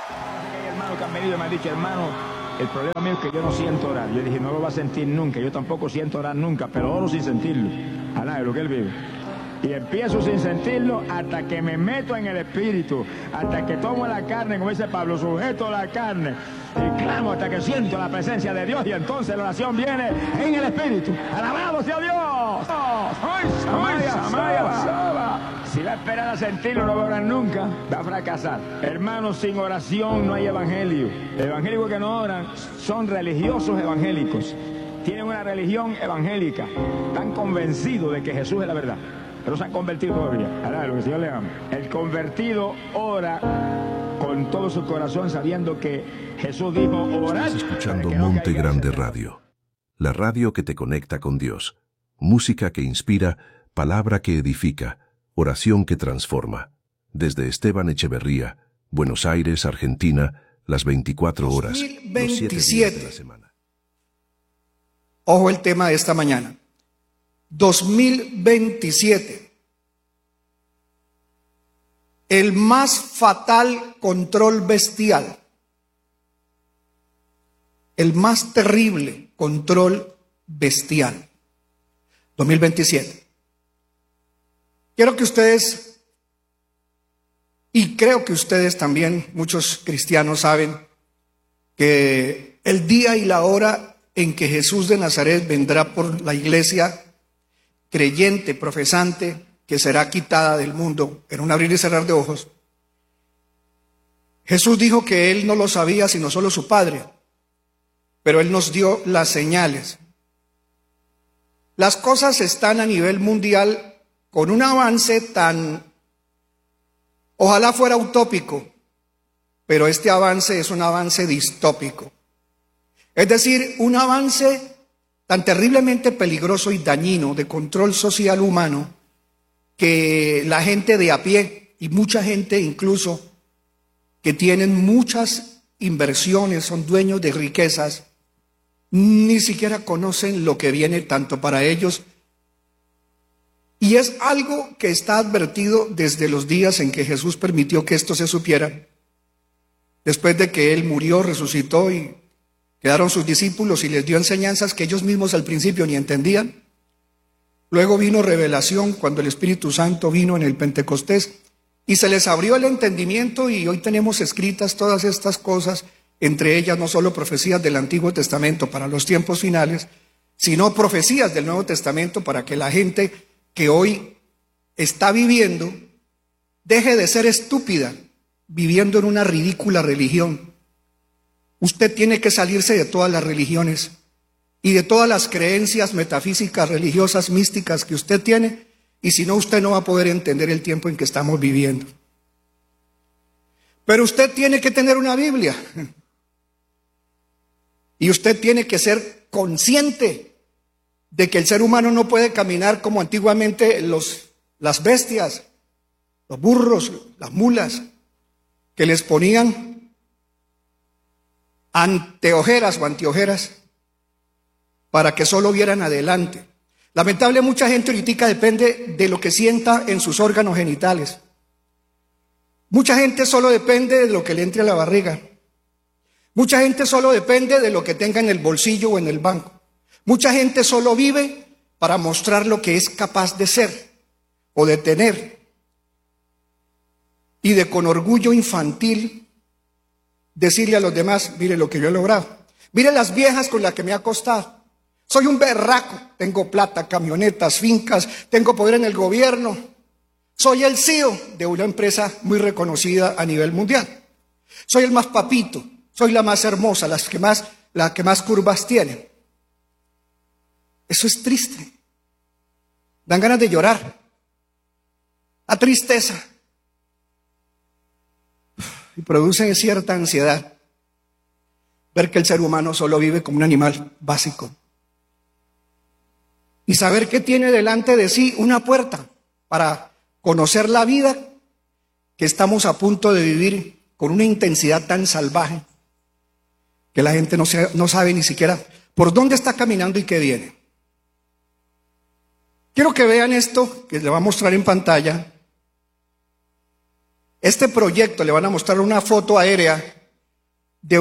Hay hermanos que han venido y me han dicho, hermano, el problema mío es que yo no siento orar. Yo dije, no lo va a sentir nunca, yo tampoco siento orar nunca, pero oro sin sentirlo. A nada de lo que él vive. Y empiezo sin sentirlo hasta que me meto en el espíritu, hasta que tomo la carne, como dice Pablo, sujeto a la carne, y clamo hasta que siento la presencia de Dios, y entonces la oración viene en el espíritu. ¡Alabado sea Dios! Si va a esperar a sentirlo, no va a orar nunca, va a fracasar. Hermanos, sin oración no hay evangelio. Evangélicos que no oran son religiosos evangélicos. Tienen una religión evangélica. Están convencidos de que Jesús es la verdad, pero se han convertido todavía. Ahora, lo que el Señor le ama. El convertido ora con todo su corazón, sabiendo que Jesús dijo, orad. Estás escuchando Monte Grande Radio, la radio que te conecta con Dios. Música que inspira, palabra que edifica, oración que transforma. Desde Esteban Echeverría, Buenos Aires, Argentina, las 24 horas, 2027. los 7 días de la semana. Ojo el tema de esta mañana. 2027. El más fatal control bestial. El más terrible control bestial. 2027. Quiero que ustedes, y creo que ustedes también, muchos cristianos saben, que el día y la hora en que Jesús de Nazaret vendrá por la iglesia creyente, profesante, que será quitada del mundo en un abrir y cerrar de ojos. Jesús dijo que Él no lo sabía sino solo su Padre, pero Él nos dio las señales. Las cosas están a nivel mundial con un avance tan, ojalá fuera utópico, pero este avance es un avance distópico. Es decir, un avance tan terriblemente peligroso y dañino de control social humano que la gente de a pie y mucha gente incluso que tienen muchas inversiones, son dueños de riquezas, ni siquiera conocen lo que viene tanto para ellos. Y es algo que está advertido desde los días en que Jesús permitió que esto se supiera. Después de que Él murió, resucitó y quedaron sus discípulos y les dio enseñanzas que ellos mismos al principio ni entendían. Luego vino revelación cuando el Espíritu Santo vino en el Pentecostés y se les abrió el entendimiento y hoy tenemos escritas todas estas cosas, entre ellas no solo profecías del Antiguo Testamento para los tiempos finales, sino profecías del Nuevo Testamento para que la gente que hoy está viviendo deje de ser estúpida viviendo en una ridícula religión. Usted tiene que salirse de todas las religiones y de todas las creencias metafísicas, religiosas, místicas que usted tiene, y si no, usted no va a poder entender el tiempo en que estamos viviendo. Pero usted tiene que tener una Biblia y usted tiene que ser consciente de que el ser humano no puede caminar como antiguamente las bestias, los burros, las mulas, que les ponían anteojeras o antiojeras para que solo vieran adelante. Lamentablemente mucha gente ahorita depende de lo que sienta en sus órganos genitales. Mucha gente solo depende de lo que le entre a la barriga. Mucha gente solo depende de lo que tenga en el bolsillo o en el banco. Mucha gente solo vive para mostrar lo que es capaz de ser o de tener. Y de con orgullo infantil decirle a los demás, mire lo que yo he logrado. Mire las viejas con las que me ha costado. Soy un berraco, tengo plata, camionetas, fincas, tengo poder en el gobierno. Soy el CEO de una empresa muy reconocida a nivel mundial. Soy el más papito, soy la más hermosa, la que más curvas tiene. Eso es triste. Dan ganas de llorar. La tristeza. Y produce cierta ansiedad ver que el ser humano solo vive como un animal básico. Y saber que tiene delante de sí una puerta para conocer la vida que estamos a punto de vivir con una intensidad tan salvaje que la gente no sabe ni siquiera por dónde está caminando y qué viene. Quiero que vean esto que les voy a mostrar en pantalla. Este proyecto, le van a mostrar una foto aérea de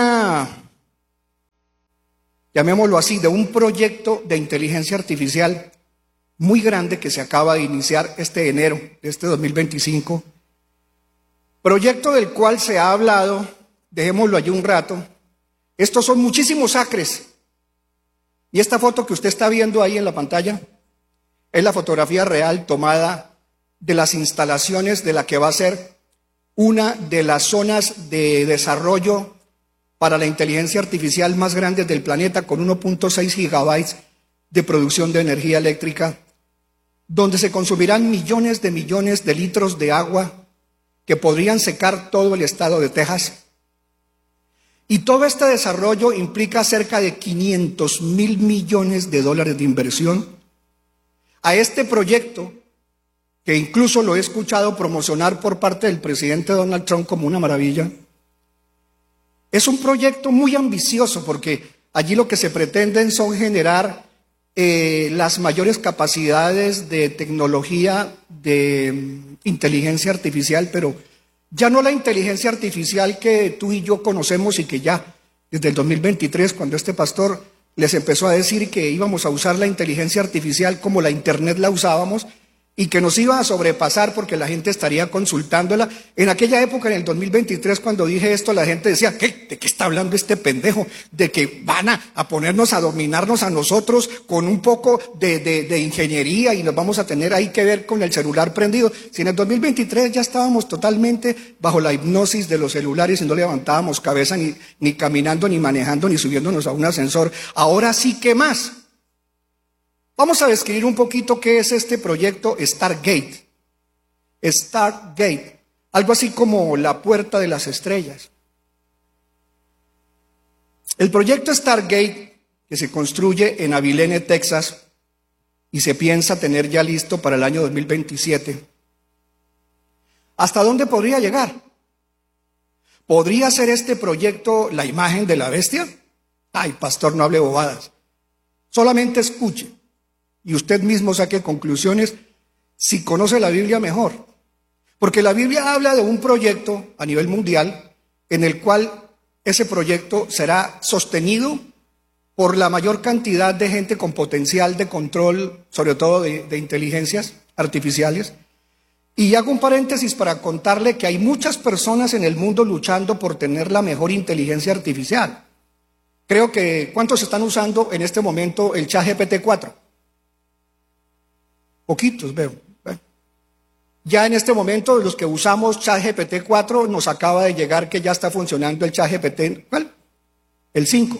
llamémoslo así, de un proyecto de inteligencia artificial muy grande que se acaba de iniciar este enero de este 2025. Proyecto del cual se ha hablado, dejémoslo allí un rato. Estos son muchísimos acres. Y esta foto que usted está viendo ahí en la pantalla es la fotografía real tomada de las instalaciones de la que va a ser una de las zonas de desarrollo para la inteligencia artificial más grandes del planeta, con 1.6 gigabytes de producción de energía eléctrica, donde se consumirán millones de litros de agua que podrían secar todo el estado de Texas. Y todo este desarrollo implica cerca de $500 mil millones de inversión. A este proyecto, que incluso lo he escuchado promocionar por parte del presidente Donald Trump como una maravilla, es un proyecto muy ambicioso porque allí lo que se pretenden son generar las mayores capacidades de tecnología de inteligencia artificial, pero ya no la inteligencia artificial que tú y yo conocemos y que ya desde el 2023, cuando este pastor les empezó a decir que íbamos a usar la inteligencia artificial como la internet la usábamos, y que nos iba a sobrepasar porque la gente estaría consultándola. En aquella época, en el 2023, cuando dije esto, la gente decía, ¿de qué está hablando este pendejo? De que van a ponernos a dominarnos a nosotros con un poco de ingeniería y nos vamos a tener ahí que ver con el celular prendido. Si en el 2023 ya estábamos totalmente bajo la hipnosis de los celulares y no levantábamos cabeza ni caminando, ni manejando, ni subiéndonos a un ascensor, ahora sí que más. Vamos a describir un poquito qué es este proyecto Stargate. Stargate, algo así como la puerta de las estrellas. El proyecto Stargate, que se construye en Abilene, Texas, y se piensa tener ya listo para el año 2027. ¿Hasta dónde podría llegar? ¿Podría ser este proyecto la imagen de la bestia? Ay, pastor, no hable bobadas. Solamente escuche. Y usted mismo saque conclusiones si conoce la Biblia mejor. Porque la Biblia habla de un proyecto a nivel mundial en el cual ese proyecto será sostenido por la mayor cantidad de gente con potencial de control, sobre todo de inteligencias artificiales. Y hago un paréntesis para contarle que hay muchas personas en el mundo luchando por tener la mejor inteligencia artificial. Creo que, ¿cuántos están usando en este momento el ChatGPT 4? Poquitos veo. Ya en este momento, los que usamos ChatGPT 4, nos acaba de llegar que ya está funcionando el ChatGPT, ¿cuál? El 5.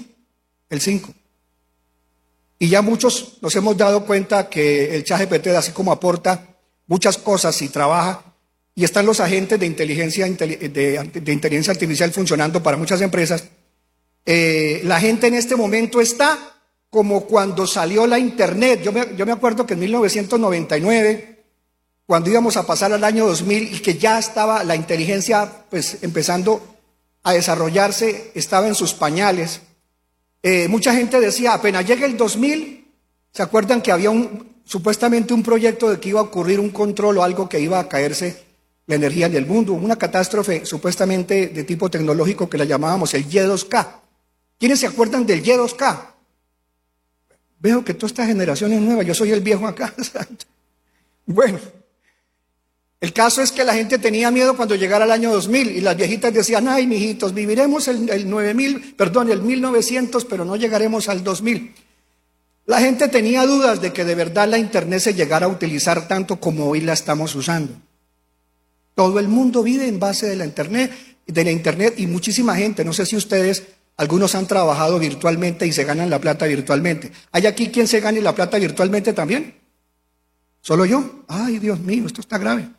Y ya muchos nos hemos dado cuenta que el ChatGPT, así como aporta muchas cosas y trabaja, y están los agentes de inteligencia artificial funcionando para muchas empresas, la gente en este momento está como cuando salió la internet. Yo me acuerdo que en 1999, cuando íbamos a pasar al año 2000 y que ya estaba la inteligencia pues empezando a desarrollarse, estaba en sus pañales, mucha gente decía, apenas llegue el 2000, ¿se acuerdan que había supuestamente un proyecto de que iba a ocurrir un control o algo que iba a caerse la energía en el mundo? Una catástrofe supuestamente de tipo tecnológico que la llamábamos el Y2K. ¿Quiénes se acuerdan del Y2K? Veo que toda esta generación es nueva, yo soy el viejo acá. Bueno, el caso es que la gente tenía miedo cuando llegara el año 2000 y las viejitas decían, ay, mijitos, viviremos el 1900, pero no llegaremos al 2000. La gente tenía dudas de que de verdad la internet se llegara a utilizar tanto como hoy la estamos usando. Todo el mundo vive en base de la internet y muchísima gente, no sé si ustedes, algunos han trabajado virtualmente y se ganan la plata virtualmente. ¿Hay aquí quien se gane la plata virtualmente también? ¿Solo yo? Ay, Dios mío, esto está grave.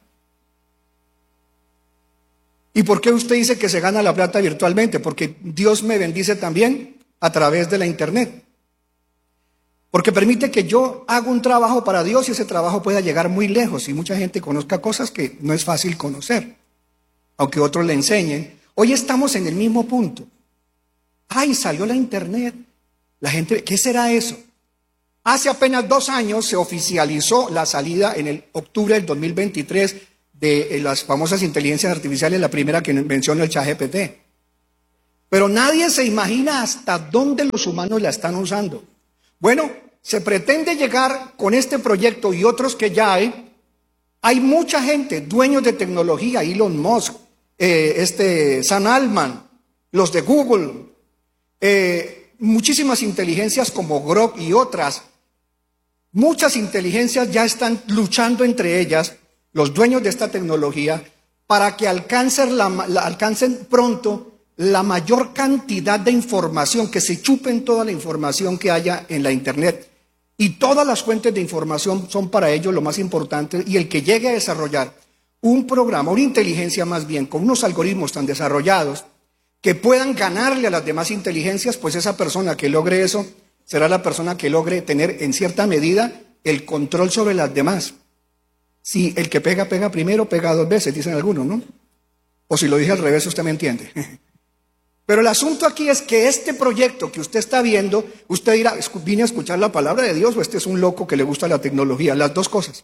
¿Y por qué usted dice que se gana la plata virtualmente? Porque Dios me bendice también a través de la internet. Porque permite que yo haga un trabajo para Dios y ese trabajo pueda llegar muy lejos y mucha gente conozca cosas que no es fácil conocer, aunque otros le enseñen. Hoy estamos en el mismo punto. Ay, salió la internet. La gente, ¿qué será eso? Hace apenas 2 años se oficializó la salida en el octubre del 2023 de las famosas inteligencias artificiales, la primera que menciona el ChatGPT. Pero nadie se imagina hasta dónde los humanos la están usando. Bueno, se pretende llegar con este proyecto y otros que ya hay. Hay mucha gente, dueños de tecnología, Elon Musk, Sam Altman, los de Google, muchísimas inteligencias como Grok y otras. Muchas inteligencias ya están luchando entre ellas, los dueños de esta tecnología, para que alcancen pronto la mayor cantidad de información, que se chupen toda la información que haya en la Internet. Y todas las fuentes de información son para ellos lo más importante, y el que llegue a desarrollar un programa, una inteligencia más bien, con unos algoritmos tan desarrollados que puedan ganarle a las demás inteligencias, pues esa persona que logre eso será la persona que logre tener en cierta medida el control sobre las demás. Si el que pega, pega primero, pega dos veces, dicen algunos, ¿no? O si lo dije al revés, usted me entiende. Pero el asunto aquí es que este proyecto que usted está viendo, usted dirá, ¿vine a escuchar la palabra de Dios o este es un loco que le gusta la tecnología? Las dos cosas.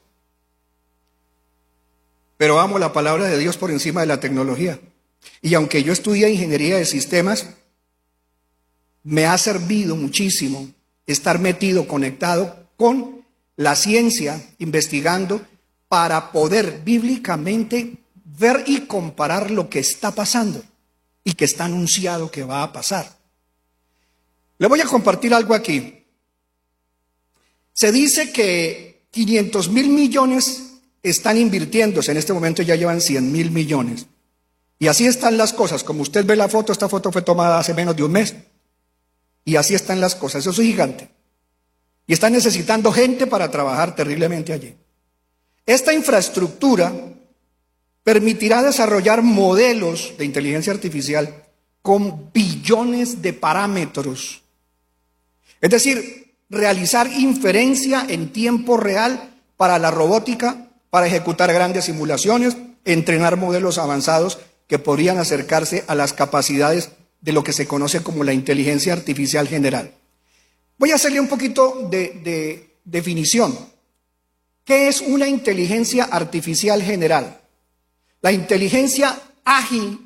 Pero amo la palabra de Dios por encima de la tecnología. Y aunque yo estudié ingeniería de sistemas, me ha servido muchísimo estar metido, conectado con la ciencia, investigando, para poder bíblicamente ver y comparar lo que está pasando y que está anunciado que va a pasar. Le voy a compartir algo aquí. Se dice que 500,000 millones están invirtiéndose, en este momento ya llevan 100,000 millones. Y así están las cosas, como usted ve la foto, esta foto fue tomada hace menos de un mes. Y así están las cosas, eso es gigante. Y están necesitando gente para trabajar terriblemente allí. Esta infraestructura permitirá desarrollar modelos de inteligencia artificial con billones de parámetros. Es decir, realizar inferencia en tiempo real para la robótica, para ejecutar grandes simulaciones, entrenar modelos avanzados que podrían acercarse a las capacidades de lo que se conoce como la inteligencia artificial general. Voy a hacerle un poquito de definición. ¿Qué es una inteligencia artificial general? La inteligencia AGI,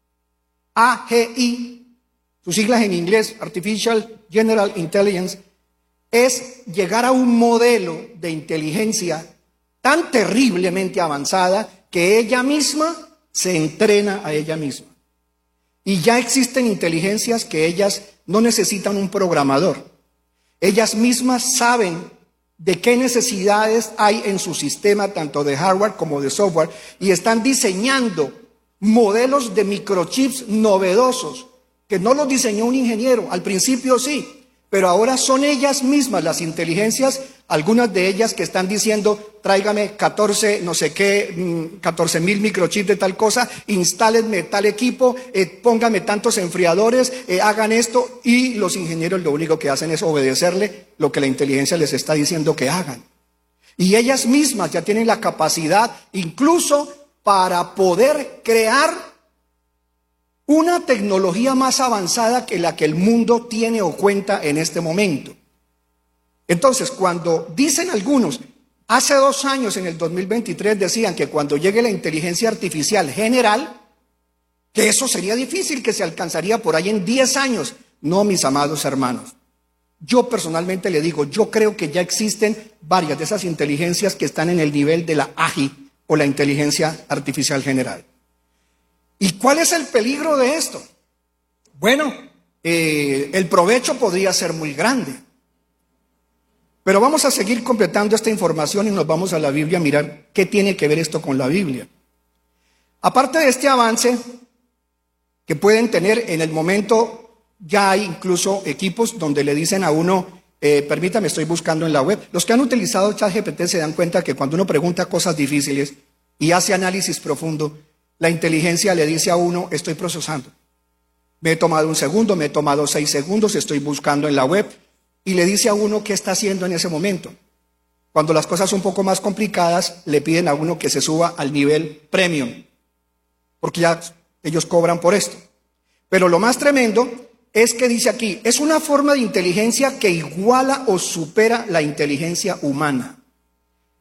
sus siglas en inglés, Artificial General Intelligence, es llegar a un modelo de inteligencia tan terriblemente avanzada que ella misma se entrena a ella misma. Y ya existen inteligencias que ellas no necesitan un programador. Ellas mismas saben de qué necesidades hay en su sistema, tanto de hardware como de software, y están diseñando modelos de microchips novedosos, que no los diseñó un ingeniero, al principio sí, pero ahora son ellas mismas, las inteligencias, algunas de ellas que están diciendo, tráigame 14,000 microchips de tal cosa, instálenme tal equipo, póngame tantos enfriadores, hagan esto, y los ingenieros lo único que hacen es obedecerle lo que la inteligencia les está diciendo que hagan. Y ellas mismas ya tienen la capacidad, incluso para poder crear una tecnología más avanzada que la que el mundo tiene o cuenta en este momento. Entonces, cuando dicen algunos, hace 2 años, en el 2023, decían que cuando llegue la inteligencia artificial general, que eso sería difícil, que se alcanzaría por ahí en 10 años. No, mis amados hermanos. Yo personalmente le digo, yo creo que ya existen varias de esas inteligencias que están en el nivel de la AGI o la inteligencia artificial general. ¿Y cuál es el peligro de esto? Bueno, el provecho podría ser muy grande. Pero vamos a seguir completando esta información y nos vamos a la Biblia a mirar qué tiene que ver esto con la Biblia. Aparte de este avance que pueden tener en el momento, ya hay incluso equipos donde le dicen a uno, permítame, estoy buscando en la web. Los que han utilizado ChatGPT se dan cuenta que cuando uno pregunta cosas difíciles y hace análisis profundo, la inteligencia le dice a uno, estoy procesando. Me he tomado 1 segundo, me he tomado 6 segundos, estoy buscando en la web. Y le dice a uno qué está haciendo en ese momento. Cuando las cosas son un poco más complicadas, le piden a uno que se suba al nivel premium, porque ya ellos cobran por esto. Pero lo más tremendo es que dice aquí, es una forma de inteligencia que iguala o supera la inteligencia humana.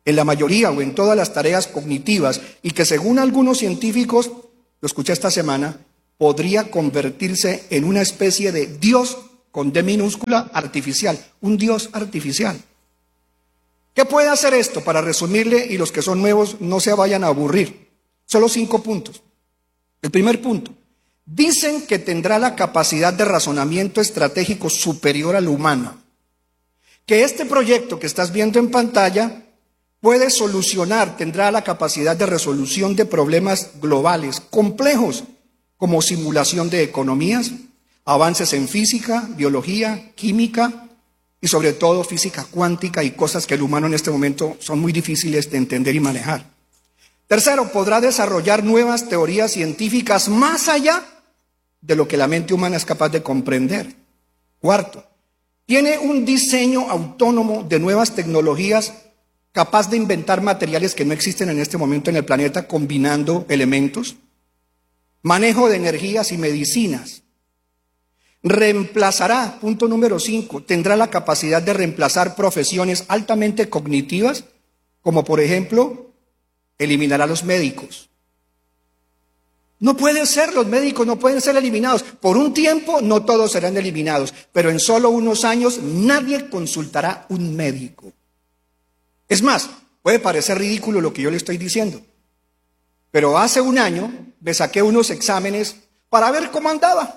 en la mayoría o en todas las tareas cognitivas y que según algunos científicos, lo escuché esta semana, podría convertirse en una especie de Dios con D minúscula artificial, un Dios artificial. ¿Qué puede hacer esto? Para resumirle, y los que son nuevos no se vayan a aburrir. Solo 5 puntos. El primer punto. Dicen que tendrá la capacidad de razonamiento estratégico superior al humano. Que este proyecto que estás viendo en pantalla puede solucionar, tendrá la capacidad de resolución de problemas globales, complejos, como simulación de economías, avances en física, biología, química, y sobre todo física cuántica y cosas que el humano en este momento son muy difíciles de entender y manejar. Tercero, podrá desarrollar nuevas teorías científicas más allá de lo que la mente humana es capaz de comprender. Cuarto, tiene un diseño autónomo de nuevas tecnologías capaz de inventar materiales que no existen en este momento en el planeta combinando elementos. Manejo de energías y medicinas. Reemplazará, punto número 5, tendrá la capacidad de reemplazar profesiones altamente cognitivas, como por ejemplo, eliminará a los médicos. No puede ser, los médicos no pueden ser eliminados. Por un tiempo no todos serán eliminados, pero en solo unos años nadie consultará un médico. Es más, puede parecer ridículo lo que yo le estoy diciendo, pero hace un año me saqué unos exámenes para ver cómo andaba.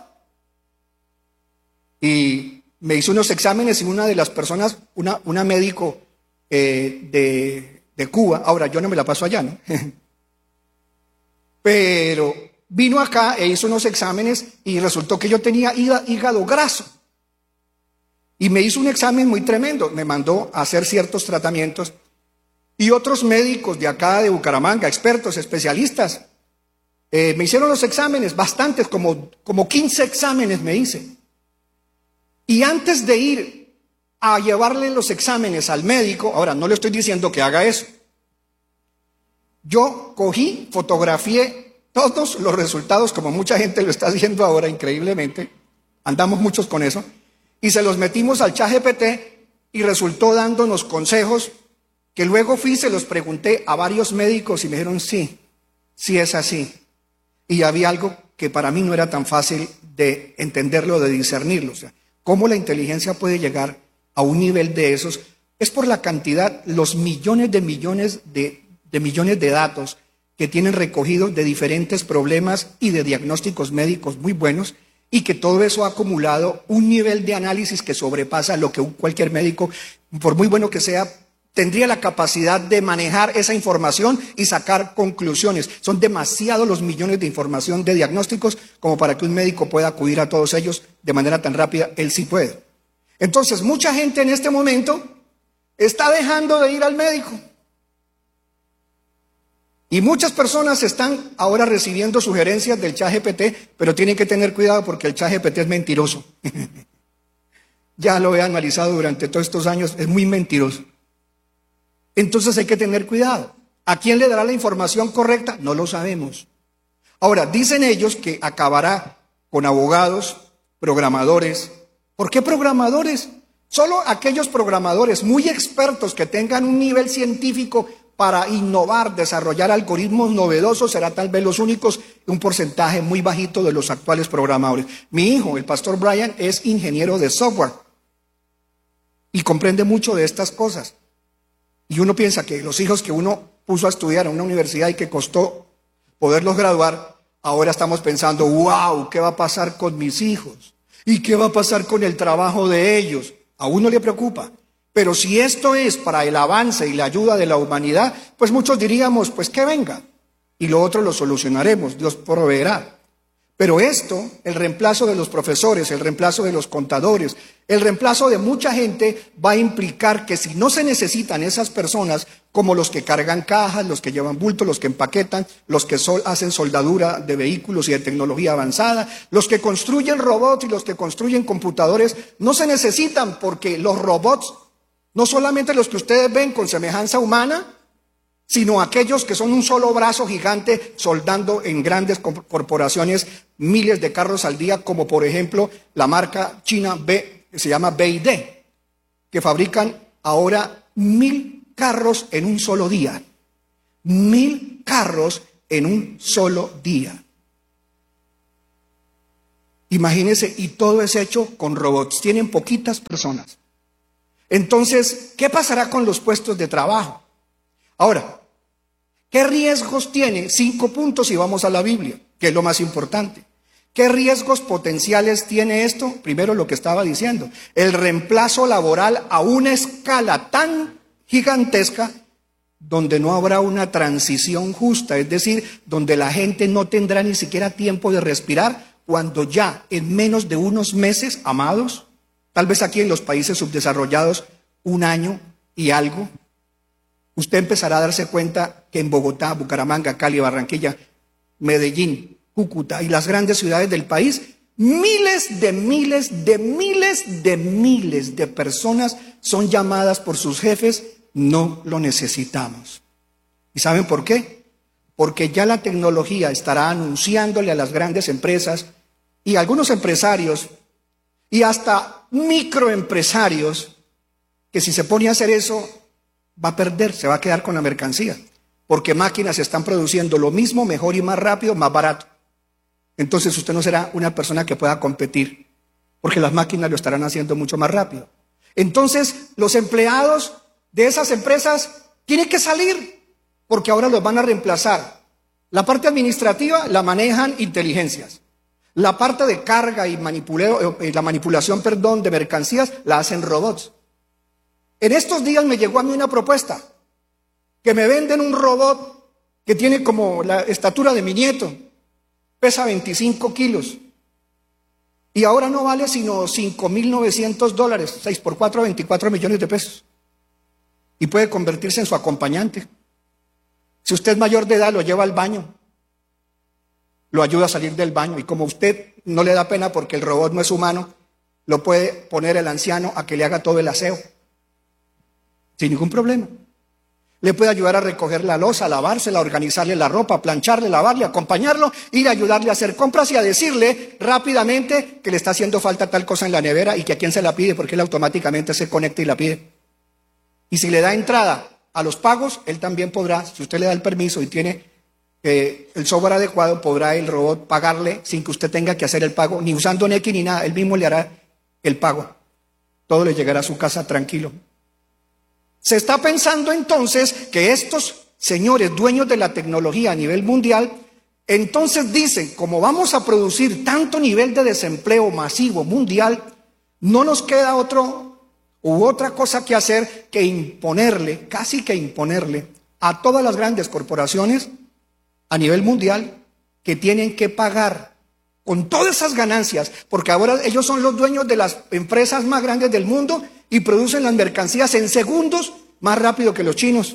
Y me hizo unos exámenes y una de las personas, una médico de Cuba, ahora yo no me la paso allá, ¿no? Pero vino acá e hizo unos exámenes y resultó que yo tenía hígado graso. Y me hizo un examen muy tremendo, me mandó a hacer ciertos tratamientos y otros médicos de acá de Bucaramanga, expertos, especialistas, me hicieron los exámenes, bastantes, como 15 exámenes me hice. Y antes de ir a llevarle los exámenes al médico, ahora no le estoy diciendo que haga eso, yo cogí, fotografié todos los resultados, como mucha gente lo está haciendo ahora increíblemente, andamos muchos con eso, y se los metimos al ChatGPT y resultó dándonos consejos que luego fui y se los pregunté a varios médicos y me dijeron sí es así. Y había algo que para mí no era tan fácil de entenderlo, de discernirlo, o sea, cómo la inteligencia puede llegar a un nivel de esos, es por la cantidad, los millones de datos que tienen recogidos de diferentes problemas y de diagnósticos médicos muy buenos, y que todo eso ha acumulado un nivel de análisis que sobrepasa lo que cualquier médico, por muy bueno que sea, tendría la capacidad de manejar esa información y sacar conclusiones. Son demasiados los millones de información de diagnósticos como para que un médico pueda acudir a todos ellos de manera tan rápida. Él sí puede. Entonces, mucha gente en este momento está dejando de ir al médico. Y muchas personas están ahora recibiendo sugerencias del ChatGPT, pero tienen que tener cuidado porque el ChatGPT es mentiroso. Ya lo he analizado durante todos estos años, es muy mentiroso. Entonces hay que tener cuidado. ¿A quién le dará la información correcta? No lo sabemos. Ahora, dicen ellos que acabará con abogados, programadores. ¿Por qué programadores? Solo aquellos programadores muy expertos que tengan un nivel científico para innovar, desarrollar algoritmos novedosos, será tal vez los únicos, un porcentaje muy bajito de los actuales programadores. Mi hijo, el pastor Brian, es ingeniero de software y comprende mucho de estas cosas. Y uno piensa que los hijos que uno puso a estudiar en una universidad y que costó poderlos graduar, ahora estamos pensando, wow, ¿qué va a pasar con mis hijos? ¿Y qué va a pasar con el trabajo de ellos? A uno le preocupa. Pero si esto es para el avance y la ayuda de la humanidad, pues muchos diríamos, pues que venga. Y lo otro lo solucionaremos, Dios proveerá. Pero esto, el reemplazo de los profesores, el reemplazo de los contadores, el reemplazo de mucha gente va a implicar que si no se necesitan esas personas, como los que cargan cajas, los que llevan bultos, los que empaquetan, los que hacen soldadura de vehículos y de tecnología avanzada, los que construyen robots y los que construyen computadores, no se necesitan porque los robots, no solamente los que ustedes ven con semejanza humana, sino aquellos que son un solo brazo gigante soldando en grandes corporaciones miles de carros al día, como por ejemplo la marca china B, que se llama BYD, que fabrican ahora 1000 carros en un solo día. 1000 carros en un solo día. Imagínense, y todo es hecho con robots. Tienen poquitas personas. Entonces, ¿qué pasará con los puestos de trabajo? Ahora, ¿qué riesgos tiene? 5 puntos y vamos a la Biblia, que es lo más importante. ¿Qué riesgos potenciales tiene esto? Primero, lo que estaba diciendo, el reemplazo laboral a una escala tan gigantesca donde no habrá una transición justa, es decir, donde la gente no tendrá ni siquiera tiempo de respirar, cuando ya en menos de unos meses, amados, tal vez aquí en los países subdesarrollados, 1 año y algo, usted empezará a darse cuenta que en Bogotá, Bucaramanga, Cali, Barranquilla, Medellín, Cúcuta y las grandes ciudades del país, miles de personas son llamadas por sus jefes, no lo necesitamos. ¿Y saben por qué? Porque ya la tecnología estará anunciándole a las grandes empresas y a algunos empresarios y hasta microempresarios que si se pone a hacer eso va a perder, se va a quedar con la mercancía, porque máquinas están produciendo lo mismo, mejor y más rápido, más barato. Entonces usted no será una persona que pueda competir, porque las máquinas lo estarán haciendo mucho más rápido. Entonces los empleados de esas empresas tienen que salir, porque ahora los van a reemplazar. La parte administrativa la manejan inteligencias. La parte de carga y la manipulación de mercancías la hacen robots. En estos días me llegó a mí una propuesta, que me venden un robot que tiene como la estatura de mi nieto, pesa 25 kilos, y ahora no vale sino $5,900, 6 por 4, 24 millones de pesos, y puede convertirse en su acompañante. Si usted es mayor de edad, lo lleva al baño, lo ayuda a salir del baño, y como usted no le da pena porque el robot no es humano, lo puede poner el anciano a que le haga todo el aseo, sin ningún problema. Le puede ayudar a recoger la loza, a lavársela, a organizarle la ropa, a plancharle, lavarle, a acompañarlo, ir a ayudarle a hacer compras y a decirle rápidamente que le está haciendo falta tal cosa en la nevera y que a quién se la pide, porque él automáticamente se conecta y la pide. Y si le da entrada a los pagos, él también podrá, si usted le da el permiso y tiene el software adecuado, podrá el robot pagarle sin que usted tenga que hacer el pago, ni usando Nequi ni nada, él mismo le hará el pago. Todo le llegará a su casa tranquilo. Se está pensando entonces que estos señores dueños de la tecnología a nivel mundial, entonces dicen, como vamos a producir tanto nivel de desempleo masivo mundial, no nos queda otra cosa que hacer que imponerle, casi que imponerle a todas las grandes corporaciones a nivel mundial que tienen que pagar con todas esas ganancias, porque ahora ellos son los dueños de las empresas más grandes del mundo y producen las mercancías en segundos más rápido que los chinos.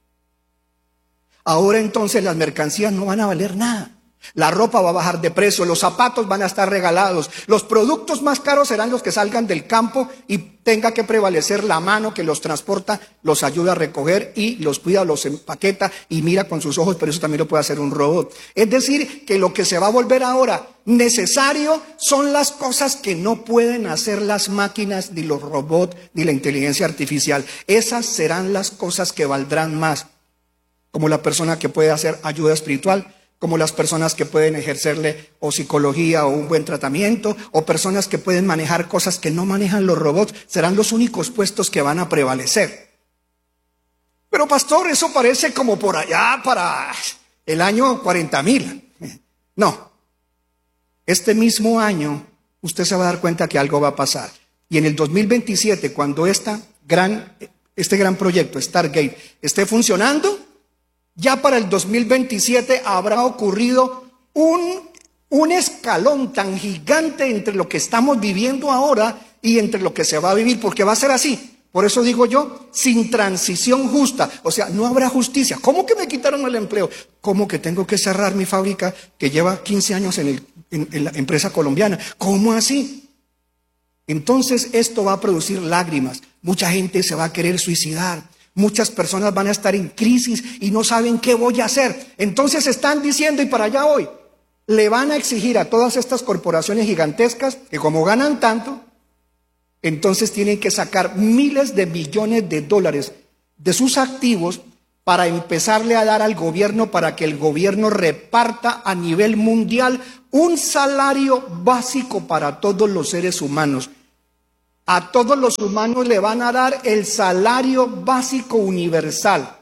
Ahora entonces las mercancías no van a valer nada. La ropa va a bajar de precio, los zapatos van a estar regalados, los productos más caros serán los que salgan del campo y tenga que prevalecer la mano que los transporta, los ayuda a recoger y los cuida, los empaqueta y mira con sus ojos, pero eso también lo puede hacer un robot. Es decir, que lo que se va a volver ahora necesario son las cosas que no pueden hacer las máquinas, ni los robots, ni la inteligencia artificial. Esas serán las cosas que valdrán más, como la persona que puede hacer ayuda espiritual, como las personas que pueden ejercerle o psicología o un buen tratamiento, o personas que pueden manejar cosas que no manejan los robots, serán los únicos puestos que van a prevalecer. Pero pastor, eso parece como por allá para el año 40,000. No, este mismo año usted se va a dar cuenta que algo va a pasar. Y en el 2027, cuando este gran proyecto, Stargate, esté funcionando, ya para el 2027 habrá ocurrido un escalón tan gigante entre lo que estamos viviendo ahora y entre lo que se va a vivir, porque va a ser así. Por eso digo yo, sin transición justa, o sea, no habrá justicia. ¿Cómo que me quitaron el empleo? ¿Cómo que tengo que cerrar mi fábrica que lleva 15 años en la empresa colombiana? ¿Cómo así? Entonces esto va a producir lágrimas. Mucha gente se va a querer suicidar. Muchas personas van a estar en crisis y no saben qué voy a hacer. Entonces están diciendo, y para allá voy, le van a exigir a todas estas corporaciones gigantescas que como ganan tanto, entonces tienen que sacar miles de millones de dólares de sus activos para empezarle a dar al gobierno para que el gobierno reparta a nivel mundial un salario básico para todos los seres humanos. A todos los humanos le van a dar el salario básico universal,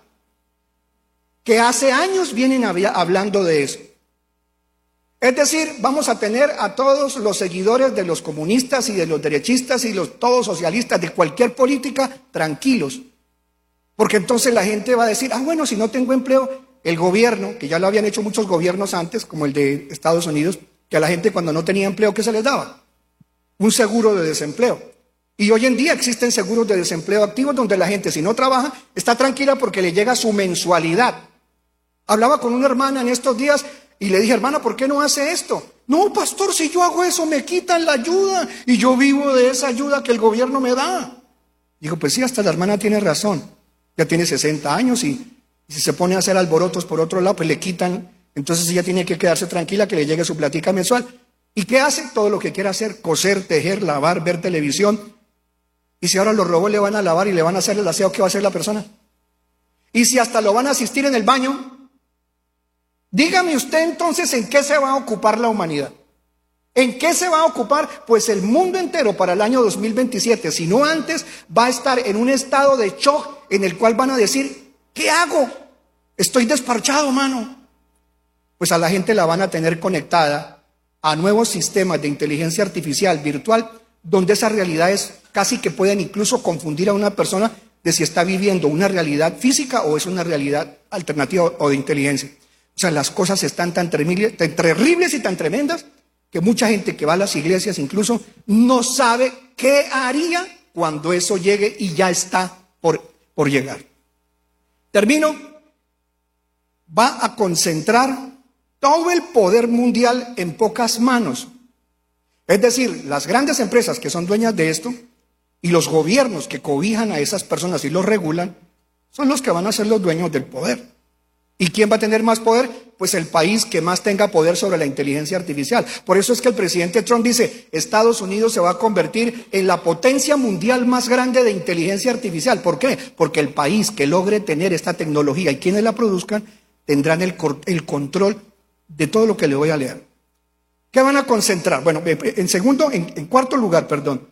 que hace años vienen hablando de eso. Es decir, vamos a tener a todos los seguidores de los comunistas y de los derechistas y todos socialistas de cualquier política tranquilos. Porque entonces la gente va a decir, bueno, si no tengo empleo, el gobierno, que ya lo habían hecho muchos gobiernos antes, como el de Estados Unidos, que a la gente cuando no tenía empleo, ¿qué se les daba? Un seguro de desempleo. Y hoy en día existen seguros de desempleo activos donde la gente, si no trabaja, está tranquila porque le llega su mensualidad. Hablaba con una hermana en estos días y le dije, hermana, ¿por qué no hace esto? No, pastor, si yo hago eso me quitan la ayuda y yo vivo de esa ayuda que el gobierno me da. Digo, pues sí, hasta la hermana tiene razón. Ya tiene 60 años y si se pone a hacer alborotos por otro lado, pues le quitan. Entonces ella tiene que quedarse tranquila que le llegue su platica mensual. ¿Y qué hace? Todo lo que quiera hacer, coser, tejer, lavar, ver televisión. Y si ahora los robots le van a lavar y le van a hacer el aseo, ¿qué va a hacer la persona? Y si hasta lo van a asistir en el baño, dígame usted entonces en qué se va a ocupar la humanidad. ¿En qué se va a ocupar? Pues el mundo entero para el año 2027, si no antes, va a estar en un estado de shock en el cual van a decir, ¿qué hago? Estoy desparchado, mano. Pues a la gente la van a tener conectada a nuevos sistemas de inteligencia artificial virtual, donde esas realidades casi que pueden incluso confundir a una persona de si está viviendo una realidad física o es una realidad alternativa o de inteligencia. O sea, las cosas están tan terribles y tan tremendas que mucha gente que va a las iglesias incluso no sabe qué haría cuando eso llegue y ya está por llegar. Termino. Va a concentrar todo el poder mundial en pocas manos. Es decir, las grandes empresas que son dueñas de esto y los gobiernos que cobijan a esas personas y los regulan son los que van a ser los dueños del poder. ¿Y quién va a tener más poder? Pues el país que más tenga poder sobre la inteligencia artificial. Por eso es que el presidente Trump dice, Estados Unidos se va a convertir en la potencia mundial más grande de inteligencia artificial. ¿Por qué? Porque el país que logre tener esta tecnología y quienes la produzcan tendrán el control de todo lo que le voy a leer. ¿Qué van a concentrar? Bueno, en cuarto lugar,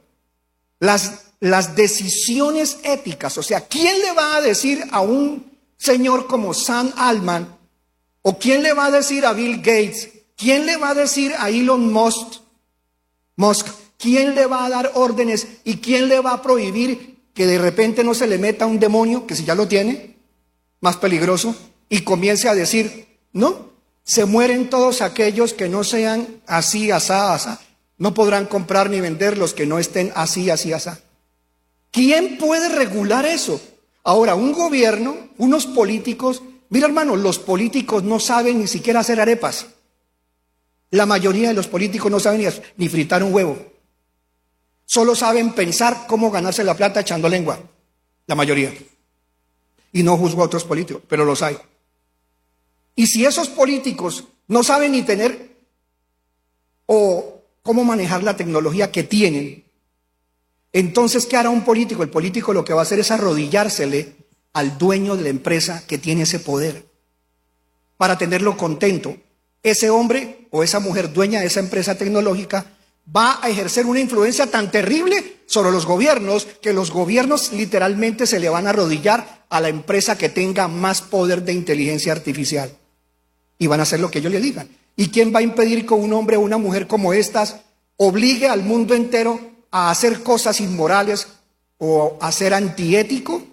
las decisiones éticas. O sea, ¿quién le va a decir a un señor como Sam Altman, o quién le va a decir a Bill Gates, quién le va a decir a Elon Musk, quién le va a dar órdenes y quién le va a prohibir que de repente no se le meta un demonio, que si ya lo tiene, más peligroso, y comience a decir, no, se mueren todos aquellos que no sean así, asá, asá, no podrán comprar ni vender los que no estén así, así, asá. ¿Quién puede regular eso? Ahora, un gobierno, unos políticos, mira hermano, los políticos no saben ni siquiera hacer arepas. La mayoría de los políticos no saben ni fritar un huevo. Solo saben pensar cómo ganarse la plata echando lengua. La mayoría. Y no juzgo a otros políticos, pero los hay. Y si esos políticos no saben ni tener o cómo manejar la tecnología que tienen, entonces, ¿qué hará un político? El político lo que va a hacer es arrodillársele al dueño de la empresa que tiene ese poder para tenerlo contento. Ese hombre o esa mujer dueña de esa empresa tecnológica va a ejercer una influencia tan terrible sobre los gobiernos que los gobiernos literalmente se le van a arrodillar a la empresa que tenga más poder de inteligencia artificial y van a hacer lo que ellos le digan. ¿Y quién va a impedir que un hombre o una mujer como estas obligue al mundo entero a hacer cosas inmorales o a ser antiético?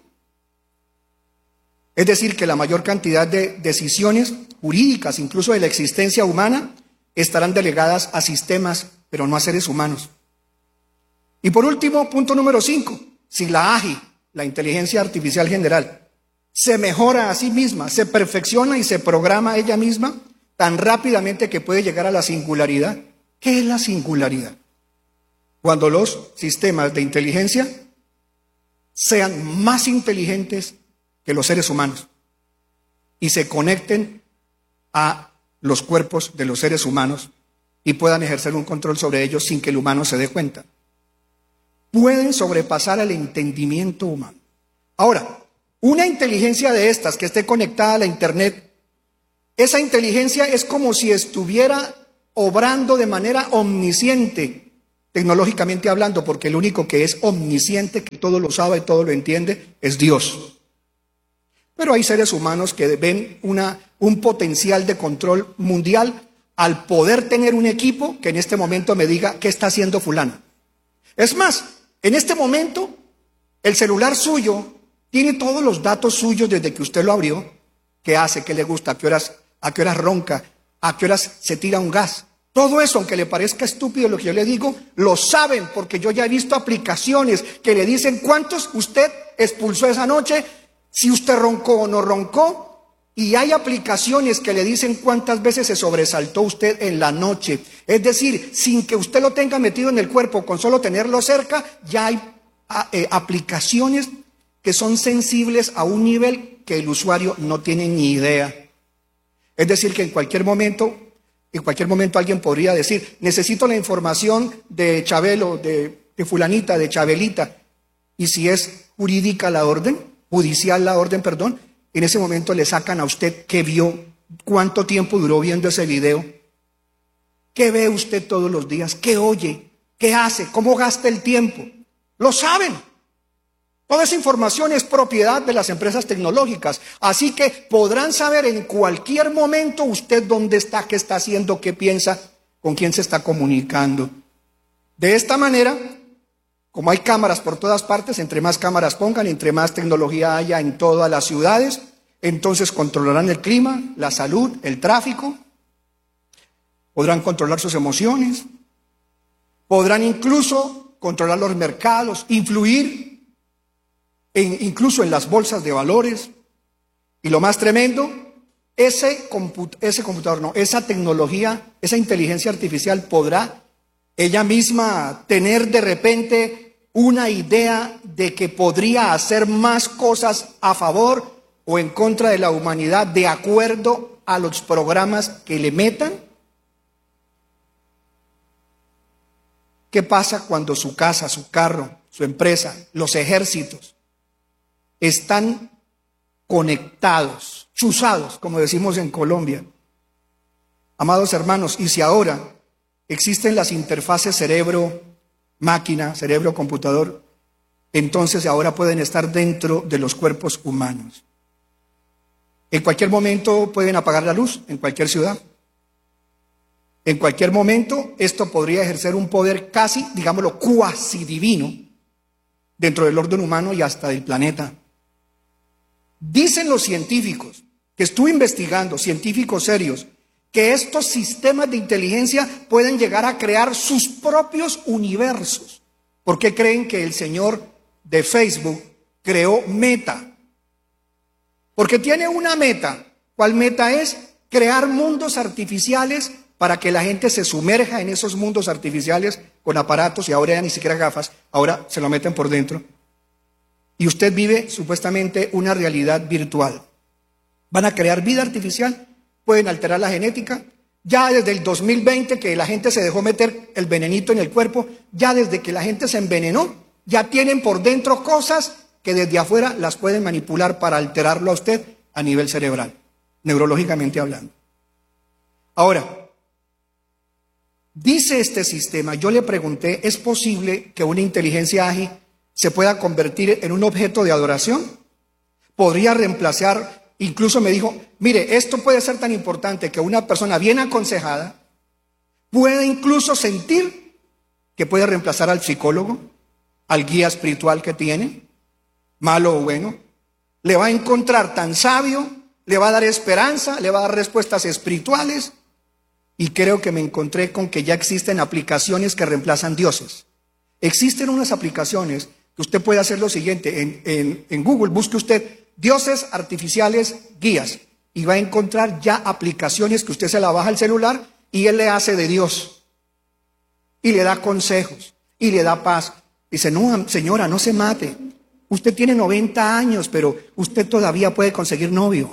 Es decir, que la mayor cantidad de decisiones jurídicas, incluso de la existencia humana, estarán delegadas a sistemas, pero no a seres humanos. Y por último, punto número 5, si la AGI, la inteligencia artificial general, se mejora a sí misma, se perfecciona y se programa ella misma tan rápidamente que puede llegar a la singularidad. ¿Qué es la singularidad? Cuando los sistemas de inteligencia sean más inteligentes que los seres humanos y se conecten a los cuerpos de los seres humanos y puedan ejercer un control sobre ellos sin que el humano se dé cuenta. Pueden sobrepasar el entendimiento humano. Ahora, Una inteligencia de estas que esté conectada a la internet, esa inteligencia es como si estuviera obrando de manera omnisciente, tecnológicamente hablando, porque el único que es omnisciente, que todo lo sabe, todo lo entiende, es Dios. Pero hay seres humanos que ven un potencial de control mundial al poder tener un equipo que en este momento me diga qué está haciendo fulano. Es más, en este momento, el celular suyo tiene todos los datos suyos desde que usted lo abrió, qué hace, qué le gusta, a qué horas ronca, a qué horas se tira un gas. Todo eso, aunque le parezca estúpido lo que yo le digo, lo saben, porque yo ya he visto aplicaciones que le dicen cuántos usted expulsó esa noche, si usted roncó o no roncó, y hay aplicaciones que le dicen cuántas veces se sobresaltó usted en la noche. Es decir, sin que usted lo tenga metido en el cuerpo, con solo tenerlo cerca, ya hay aplicaciones que son sensibles a un nivel que el usuario no tiene ni idea. Es decir, que en cualquier momento alguien podría decir, necesito la información de Chabelo, de fulanita, de Chabelita, y si es jurídica la orden, judicial la orden, perdón, en ese momento le sacan a usted qué vio, cuánto tiempo duró viendo ese video, qué ve usted todos los días, qué oye, qué hace, cómo gasta el tiempo. Lo saben. Toda esa información es propiedad de las empresas tecnológicas, así que podrán saber en cualquier momento usted dónde está, qué está haciendo, qué piensa, con quién se está comunicando. De esta manera, como hay cámaras por todas partes, entre más cámaras pongan, entre más tecnología haya en todas las ciudades, entonces controlarán el clima, la salud, el tráfico, podrán controlar sus emociones, podrán incluso controlar los mercados, influir incluso en las bolsas de valores. Y lo más tremendo, esa tecnología, esa inteligencia artificial podrá ella misma tener de repente una idea de que podría hacer más cosas a favor o en contra de la humanidad de acuerdo a los programas que le metan. ¿Qué pasa cuando su casa, su carro, su empresa, los ejércitos están conectados, chuzados, como decimos en Colombia? Amados hermanos, y si ahora existen las interfaces cerebro-máquina, cerebro-computador, entonces ahora pueden estar dentro de los cuerpos humanos. En cualquier momento pueden apagar la luz, en cualquier ciudad. En cualquier momento esto podría ejercer un poder casi, digámoslo, cuasi divino dentro del orden humano y hasta del planeta. Dicen los científicos, que estuve investigando, científicos serios, que estos sistemas de inteligencia pueden llegar a crear sus propios universos. ¿Por qué creen que el señor de Facebook creó Meta? Porque tiene una meta. ¿Cuál meta es? Crear mundos artificiales para que la gente se sumerja en esos mundos artificiales con aparatos, y ahora ya ni siquiera gafas, ahora se lo meten por dentro. Y usted vive supuestamente una realidad virtual. Van a crear vida artificial, pueden alterar la genética. Ya desde el 2020 que la gente se dejó meter el venenito en el cuerpo, ya desde que la gente se envenenó, ya tienen por dentro cosas que desde afuera las pueden manipular para alterarlo a usted a nivel cerebral, neurológicamente hablando. Ahora, dice este sistema, yo le pregunté, ¿es posible que una inteligencia ágil se pueda convertir en un objeto de adoración? ¿Podría reemplazar? Incluso me dijo, mire, esto puede ser tan importante que una persona bien aconsejada puede incluso sentir que puede reemplazar al psicólogo, al guía espiritual que tiene, malo o bueno. Le va a encontrar tan sabio, le va a dar esperanza, le va a dar respuestas espirituales. Y creo que me encontré con que ya existen aplicaciones que reemplazan dioses. Existen unas aplicaciones que usted puede hacer lo siguiente, en Google busque usted dioses artificiales guías y va a encontrar ya aplicaciones que usted se la baja al celular y él le hace de Dios y le da consejos y le da paz. Dice, no señora, no se mate, usted tiene 90 años pero usted todavía puede conseguir novio.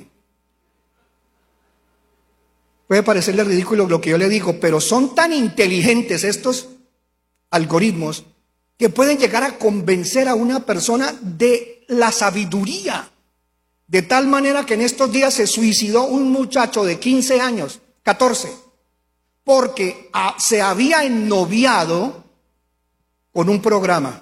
Puede parecerle ridículo lo que yo le digo, pero son tan inteligentes estos algoritmos que pueden llegar a convencer a una persona de la sabiduría De tal manera que en estos días se suicidó un muchacho de 15 años, 14, porque se había ennoviado con un programa.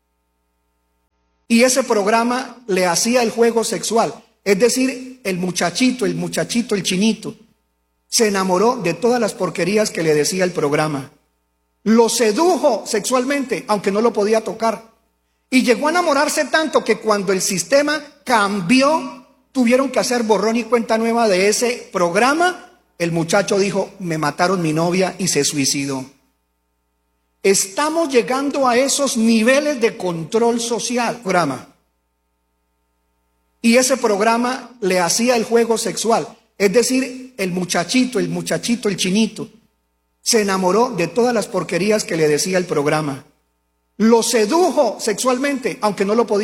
Y ese programa le hacía el juego sexual. Es decir, el muchachito, el chinito, se enamoró de todas las porquerías que le decía el programa. Lo sedujo sexualmente, aunque no lo podía tocar. Y llegó a enamorarse tanto que cuando el sistema cambió, tuvieron que hacer borrón y cuenta nueva de ese programa. El muchacho dijo, me mataron mi novia, y se suicidó. Estamos llegando a esos niveles de control social. Y ese programa le hacía el juego sexual. Es decir, el muchachito, el chinito, se enamoró de todas las porquerías que le decía el programa. Lo sedujo sexualmente, aunque no lo podía